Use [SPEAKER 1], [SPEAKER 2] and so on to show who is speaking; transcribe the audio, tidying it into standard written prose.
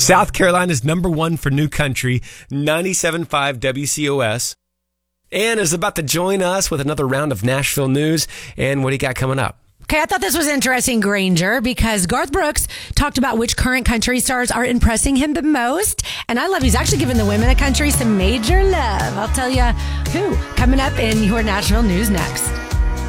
[SPEAKER 1] South Carolina's #1 for new country, 97.5 WCOS. Ann is about to join us with another round of Nashville news. And what do you got coming up?
[SPEAKER 2] Okay, I thought this was interesting, Granger, because Garth Brooks talked about which current country stars are impressing him the most. And I love he's actually giving the women of country some major love. I'll tell you who coming up in your Nashville news next.